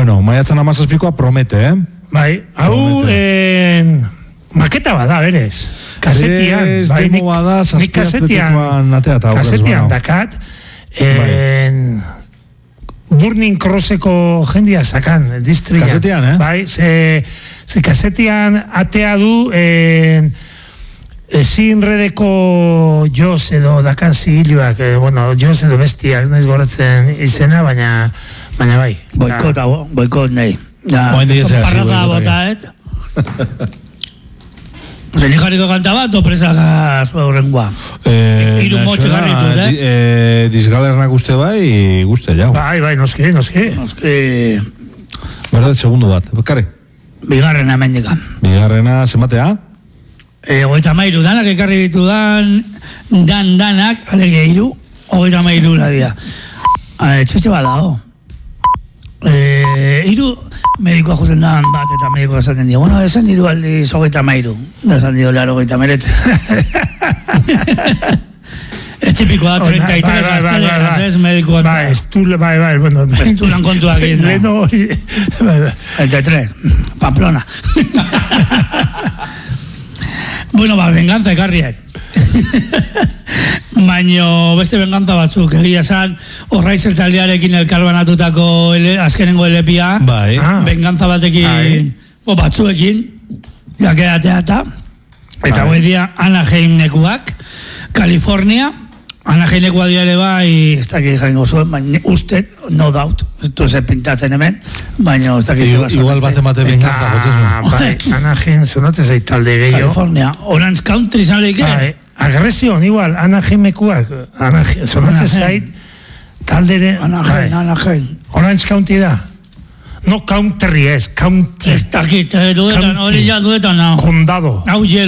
Bueno, maiatzen 17koa promete, Bai, hau maketa bada, berez. Kasetian. Ez demo bada, Zazpi Atletikoan ateata. Kasetian dakat. Burning Crosseko jendia sakan, distrian. Kasetian, Bai, ze kasetian atea du Zinredeko Jos edo dakan zigiluak, Jos edo bestiak, naiz goratzen izena, baina bai. Boikot nahi. Parrada bota, Zeni jarriko kanta bat, opresaka zua horrengoa. Iru motxe garritut, Dizgalernak uste bai, guzti jau. Bai, noski. Verdad, segundo bat, karri. Bigarrena mendika. Bigarrena, zematea? 33 danak ekarri ditu danak, alegia 33 ladia. Txotxe bat dago. 3 medikoa juten dan bat eta medikoa esaten dio. Bueno, esan 3 aldiz 33. Da esan dio 89. Ez tipikoa da 33 gaztelekas, ez medikoa. Bai, bueno. Estulan kontuak egin. Leno, 33, Pamplona. Bueno, venganza ekarriak. Baino beste venganza batzuk, egia esan, Orraizel taldearekin elkarbanatutako azkenengo elepia, venganza batekin, batzuekin, jakeateata, eta hoi dia Anaheim nekuak, California, Anaheim nekua diare bai, ez dakit jaingo zuen, baina uste, no doubt, ez du ez pintatzen hemen, baina ez dakit zeba zuen. Igual bate venganza, gotzezun. Anaheim zonatzen zait talde gehiago. California, Orange Country zan leike? Agresion, igual, Anaheimekuak, zonatzen zait, taldere... Anaheim. Orange County da. No country ez, county. Ez dakit, hori ja duetan. Condado. Hau